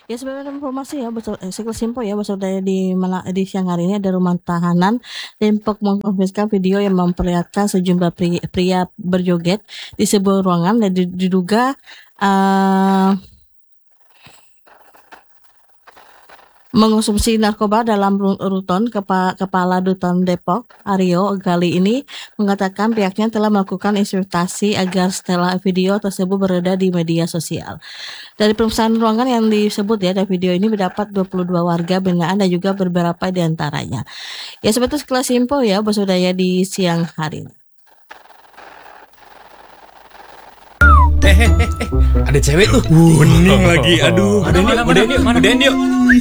Ya sebenarnya informasi ya, sekilas info ya, bahwasanya di siang hari ini ada rumah tahanan Depok mengkonfiskan video yang memperlihatkan sejumlah pria berjoget di sebuah ruangan dan diduga eh, mengonsumsi narkoba dalam ruton. Kepala Duton Depok, Aryo Gali ini mengatakan pihaknya telah melakukan investasi agar setelah video tersebut beredar di media sosial. Dari pemeriksaan ruangan yang disebut ya, ada video ini mendapat 22 warga binaan dan juga beberapa di antaranya. Ya seperti sekelas info ya, Bos Udaya di siang hari ini. Ada cewek tuh. Bening lagi. Aduh, udahin yuk.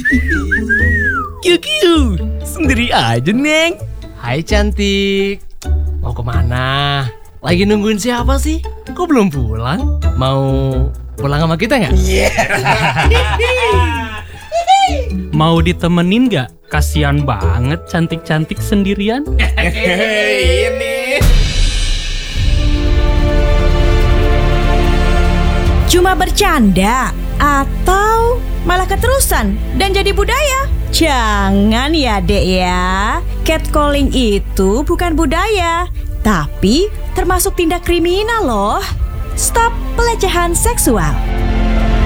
Kiu, sendiri aja, Neng. Hai cantik. Mau kemana? Lagi nungguin siapa sih? Kok belum pulang? Mau pulang sama kita nggak? Mau ditemenin nggak? Kasian banget cantik-cantik sendirian. Ini. Cuma bercanda atau malah keterusan dan jadi budaya? Jangan ya dek ya. Catcalling itu bukan budaya, tapi termasuk tindak kriminal loh. Stop pelecehan seksual.